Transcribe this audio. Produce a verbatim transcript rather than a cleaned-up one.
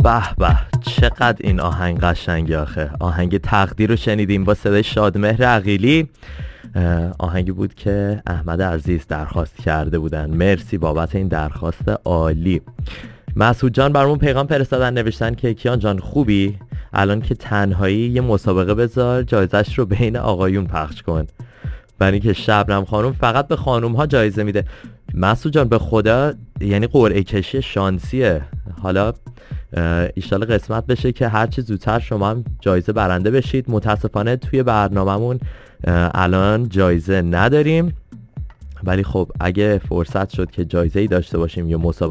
به به، چقدر این آهنگ قشنگه آخه. آهنگ تقدیر رو شنیدیم با صدای شادمهر عقیلی. آهنگی بود که احمد عزیز درخواست کرده بودن. مرسی بابت این درخواست عالی. مسعود جان برامون پیغام فرستادن، نوشتن که کیان جان خوبی؟ الان که تنهایی یه مسابقه بذار جایزش رو بین آقایون پخش کن، برای اینکه شبنم خانم فقط به خانوم ها جایزه میده. مسعود جان به خدا یعنی قرعه کشی شانسیه. حالا ایشالا قسمت بشه که هرچی زودتر شما هم جایزه برنده بشید. متاسفانه توی برنامه‌مون الان جایزه نداریم، ولی خب اگه فرصت شد که جایزه‌ای داشته باشیم یا مسابقه